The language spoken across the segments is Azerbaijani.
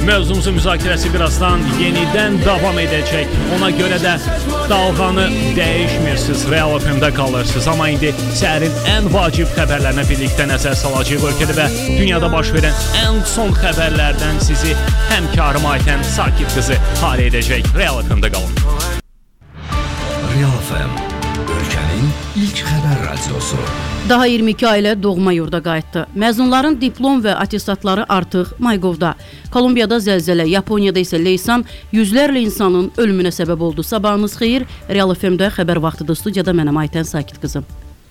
Mövzumuzun müzakirəsi birazdan yenidən davam edəcək. Ona görə də dalğanı dəyişmirsiniz, Real FM-də qalırsınız. Amma indi səhərin ən vacib xəbərlərinə birlikdə nəzər salacağıq. Ölkədə və dünyada baş verən ən son xəbərlərdən sizi həmkarıma Aytən Sakit qızı hal edəcək. Real FM-də qalın. Real FM, ölkənin ilk xəbər radiosu. Daha 22 ailə doğma yurda qayıtdı. Məzunların diplom və atestatları artıq MyGov-da. Kolumbiyada zəlzələ, Yaponiyada isə leysan yüzlərlə insanın ölümünə səbəb oldu. Sabahınız xeyir, Real FM-də xəbər vaxtıdır. Studiyada mənəm Aytən Sakit qızım.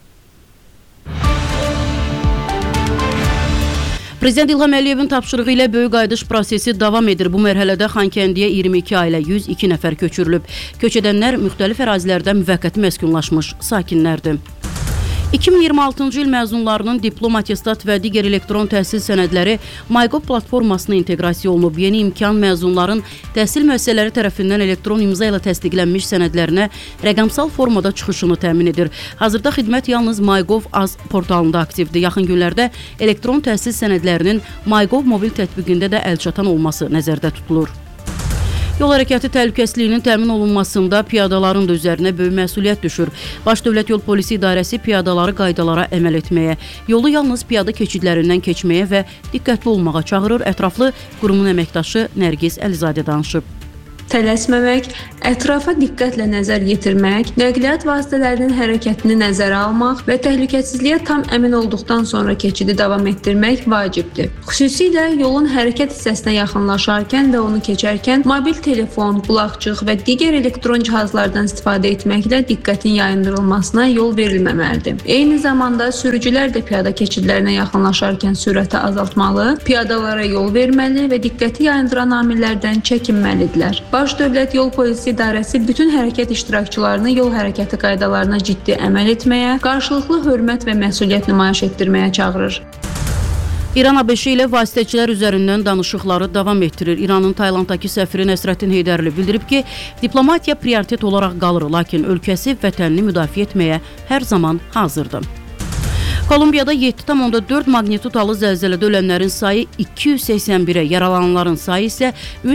Prezident İlham Əliyevin tapşırığı ilə böyük qayıdış prosesi davam edir. Bu mərhələdə Xankəndiyə 22 ailə, 102 nəfər köçürülüb. Köç edənlər müxtəlif ərazilərdə müvəqqəti məskunlaşmış sakinlərdir. 2026-cı il məzunlarının diplom, atestat və digər elektron təhsil sənədləri MyGov platformasına inteqrasiya olunub. Yeni imkan məzunların təhsil müəssisələri tərəfindən elektron imza ilə təsdiqlənmiş sənədlərinə rəqəmsal formada çıxışını təmin edir. Hazırda xidmət yalnız MyGov Az portalında aktivdir. Yaxın günlərdə elektron təhsil sənədlərinin MyGov mobil tətbiqində də əlçatan olması nəzərdə tutulur. Yol hərəkəti təhlükəsizliyinin təmin olunmasında piyadaların da üzərinə böyük məsuliyyət düşür. Baş Dövlət Yol Polisi İdarəsi piyadaları qaydalara əməl etməyə, yolu yalnız piyada keçidlərindən keçməyə və diqqətli olmağa çağırır. Ətraflı qurumun əməkdaşı Nərgiz Əlizadə danışıb. Tələsməmək, ətrafa diqqətlə nəzər yetirmək, nəqliyyat vasitələrinin hərəkətini nəzərə almaq və təhlükəsizliyə tam əmin olduqdan sonra keçidi davam etdirmək vacibdir. Xüsusilə yolun hərəkət hissəsinə yaxınlaşarkən və onu keçərkən mobil telefon, qulaqçıq və digər elektron cihazlardan istifadə etməklə diqqətin yayındırılmasına yol verilməməlidir. Eyni zamanda sürücülər də piyada keçidlərinə yaxınlaşarkən sürəti azaltmalı, piyadalara yol verməli və diqqəti yayındıran amillərdən çəkinməlidirlər. Baş Dövlət Yol Polisi İdarəsi bütün hərəkət iştirakçılarını yol hərəkəti qaydalarına ciddi əməl etməyə, qarşılıqlı hörmət və məsuliyyət nümayiş etdirməyə çağırır. İran ABŞ ilə vasitəçilər üzərindən danışıqları davam etdirir. İranın Taylanddakı səfiri Nəsrəddin Heydərli bildirib ki, diplomatiya prioritet olaraq qalır, lakin ölkəsi vətənini müdafiə etməyə hər zaman hazırdır. Kolumbiyada 7,4 magnitutalı zəlzələdə ölənlərin sayı 281-ə, yaralananların sayı isə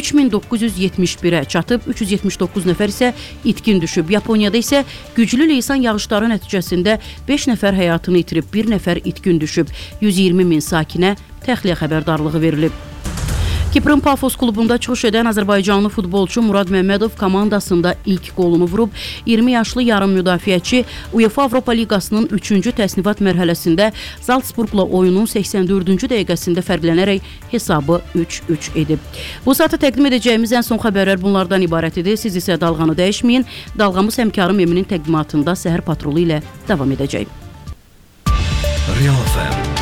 3971-ə çatıb, 379 nəfər isə itkin düşüb. Yaponiyada isə güclü leysan yağışları nəticəsində 5 nəfər həyatını itirib, 1 nəfər itkin düşüb. 120 min sakinə təxliyə xəbərdarlığı verilib. Kiprın Pafos klubunda çıxış edən Azərbaycanlı futbolçu Murad Məmmədov komandasında ilk qolunu vurub. 20 yaşlı yarım müdafiəçi UEFA Avropa Liqasının 3-cü təsnifat mərhələsində Zaltsburqla oyunun 84-cü dəqiqəsində fərqlənərək hesabı 3-3 edib. Bu saata təqdim edəcəyimiz ən son xəbərlər bunlardan ibarət idi. Siz isə dalğanı dəyişməyin. Dalğamız həmkarım Eminin təqdimatında Səhər Patrolu ilə davam edəcək. Real FM